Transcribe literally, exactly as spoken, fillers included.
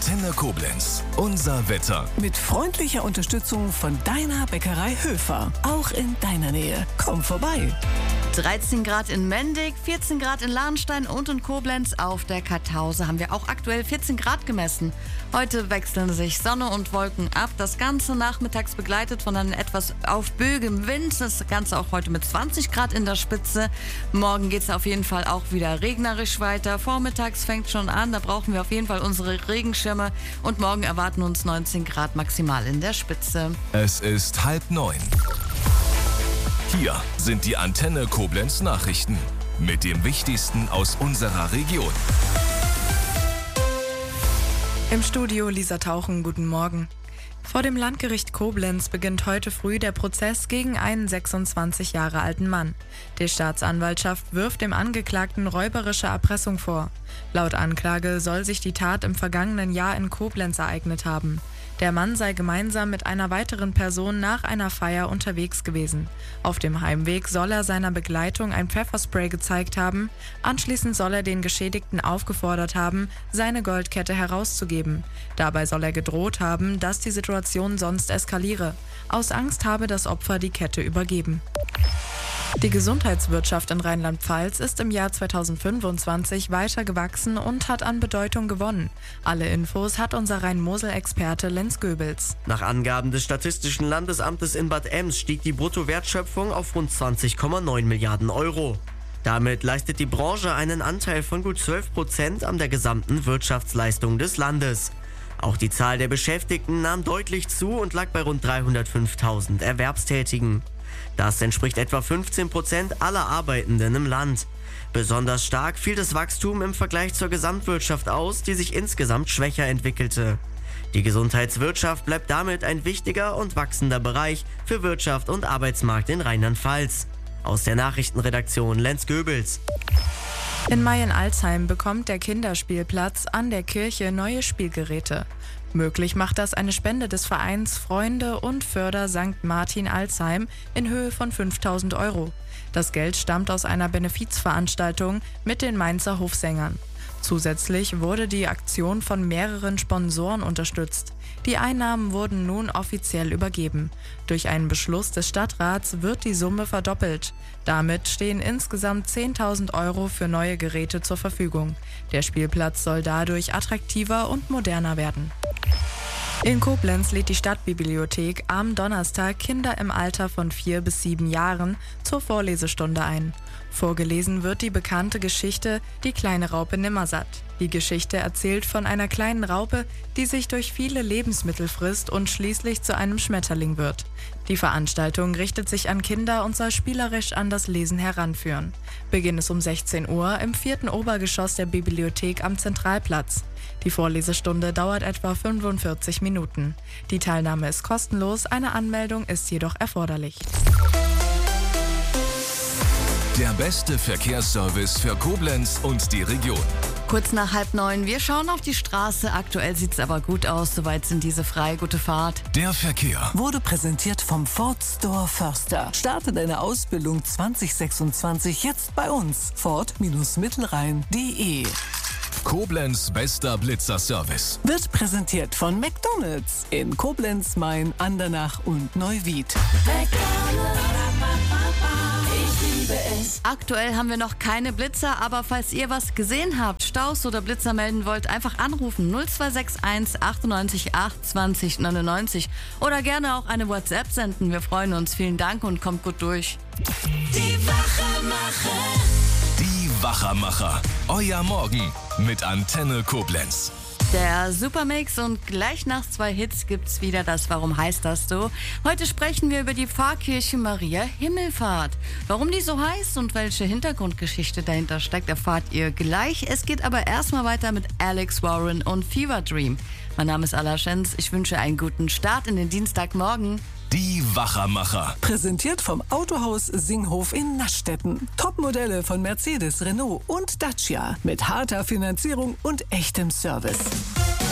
Antenne Koblenz. Unser Wetter. Mit freundlicher Unterstützung von deiner Bäckerei Höfer. Auch in deiner Nähe. Komm vorbei. dreizehn Grad in Mendig, vierzehn Grad in Lahnstein und in Koblenz. Auf der Kartause haben wir auch aktuell vierzehn Grad gemessen. Heute wechseln sich Sonne und Wolken ab. Das Ganze nachmittags begleitet von einem etwas aufböigem Wind. Das Ganze auch heute mit zwanzig Grad in der Spitze. Morgen geht es auf jeden Fall auch wieder regnerisch weiter. Vormittags fängt schon an. Da brauchen wir auf jeden Fall unsere Regenschirme. Und morgen erwarten uns neunzehn Grad maximal in der Spitze. Es ist halb neun. Hier sind die Antenne Koblenz Nachrichten mit dem Wichtigsten aus unserer Region. Im Studio Lisa Tauchen, guten Morgen. Vor dem Landgericht Koblenz beginnt heute früh der Prozess gegen einen sechsundzwanzig Jahre alten Mann. Die Staatsanwaltschaft wirft dem Angeklagten räuberische Erpressung vor. Laut Anklage soll sich die Tat im vergangenen Jahr in Koblenz ereignet haben. Der Mann sei gemeinsam mit einer weiteren Person nach einer Feier unterwegs gewesen. Auf dem Heimweg soll er seiner Begleitung ein Pfefferspray gezeigt haben. Anschließend soll er den Geschädigten aufgefordert haben, seine Goldkette herauszugeben. Dabei soll er gedroht haben, dass die Situation sonst eskaliere. Aus Angst habe das Opfer die Kette übergeben. Die Gesundheitswirtschaft in Rheinland-Pfalz ist im Jahr zweitausendfünfundzwanzig weiter gewachsen und hat an Bedeutung gewonnen. Alle Infos hat unser Rhein-Mosel-Experte Lenz Goebels. Nach Angaben des Statistischen Landesamtes in Bad Ems stieg die Bruttowertschöpfung auf rund zwanzig Komma neun Milliarden Euro. Damit leistet die Branche einen Anteil von gut zwölf Prozent an der gesamten Wirtschaftsleistung des Landes. Auch die Zahl der Beschäftigten nahm deutlich zu und lag bei rund dreihundertfünftausend Erwerbstätigen. Das entspricht etwa fünfzehn Prozent aller Arbeitenden im Land. Besonders stark fiel das Wachstum im Vergleich zur Gesamtwirtschaft aus, die sich insgesamt schwächer entwickelte. Die Gesundheitswirtschaft bleibt damit ein wichtiger und wachsender Bereich für Wirtschaft und Arbeitsmarkt in Rheinland-Pfalz. Aus der Nachrichtenredaktion Lenz Goebels. In Mayen-Alzheim bekommt der Kinderspielplatz an der Kirche neue Spielgeräte. Möglich macht das eine Spende des Vereins Freunde und Förder Sankt Martin Alzheim in Höhe von fünftausend Euro. Das Geld stammt aus einer Benefizveranstaltung mit den Mainzer Hofsängern. Zusätzlich wurde die Aktion von mehreren Sponsoren unterstützt. Die Einnahmen wurden nun offiziell übergeben. Durch einen Beschluss des Stadtrats wird die Summe verdoppelt. Damit stehen insgesamt zehntausend Euro für neue Geräte zur Verfügung. Der Spielplatz soll dadurch attraktiver und moderner werden. In Koblenz lädt die Stadtbibliothek am Donnerstag Kinder im Alter von vier bis sieben Jahren zur Vorlesestunde ein. Vorgelesen wird die bekannte Geschichte Die kleine Raupe Nimmersatt. Die Geschichte erzählt von einer kleinen Raupe, die sich durch viele Lebensmittel frisst und schließlich zu einem Schmetterling wird. Die Veranstaltung richtet sich an Kinder und soll spielerisch an das Lesen heranführen. Beginn ist um sechzehn Uhr im vierten Obergeschoss der Bibliothek am Zentralplatz. Die Vorlesestunde dauert etwa fünfundvierzig Minuten. Die Teilnahme ist kostenlos, eine Anmeldung ist jedoch erforderlich. Der beste Verkehrsservice für Koblenz und die Region. Kurz nach halb neun, wir schauen auf die Straße. Aktuell sieht es aber gut aus, soweit sind diese frei. Gute Fahrt. Der Verkehr Wurde präsentiert vom Ford Store Förster. Starte deine Ausbildung zwanzig sechsundzwanzig jetzt bei uns. Ford-Mittelrhein punkt de. Koblenz bester Blitzerservice. Wird präsentiert von McDonald's in Koblenz, Main, Andernach und Neuwied. Aktuell haben wir noch keine Blitzer, aber falls ihr was gesehen habt, Staus oder Blitzer melden wollt, einfach anrufen null zwei sechs eins achtundneunzig acht zwanzig neunundneunzig oder gerne auch eine WhatsApp senden. Wir freuen uns. Vielen Dank und kommt gut durch. Die Wachermacher. Die Wachermacher. Euer Morgen mit Antenne Koblenz. Der Supermix und gleich nach zwei Hits gibt's wieder das Warum heißt das so? Heute sprechen wir über die Pfarrkirche Maria Himmelfahrt. Warum die so heißt und welche Hintergrundgeschichte dahinter steckt, erfahrt ihr gleich. Es geht aber erstmal weiter mit Alex Warren und Fever Dream. Mein Name ist Ala Schenz. Ich wünsche einen guten Start in den Dienstagmorgen. Die Wachermacher. Präsentiert vom Autohaus Singhof in Naschstetten. Topmodelle von Mercedes, Renault und Dacia. Mit harter Finanzierung und echtem Service.